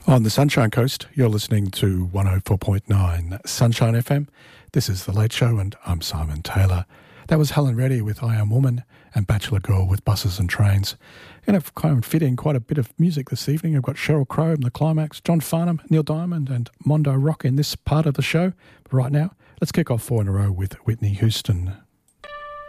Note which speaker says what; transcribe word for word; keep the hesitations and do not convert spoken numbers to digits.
Speaker 1: On the Sunshine Coast, you're listening to one oh four point nine Sunshine F M. This is The Late Show and I'm Simon Taylor. That was Helen Reddy with I Am Woman and Bachelor Girl with Buses and Trains. And I've kind of fit in quite a bit of music this evening. I've got Sheryl Crow and The Climax, John Farnham, Neil Diamond and Mondo Rock in this part of the show. But right now, let's kick off four in a row with Whitney Houston.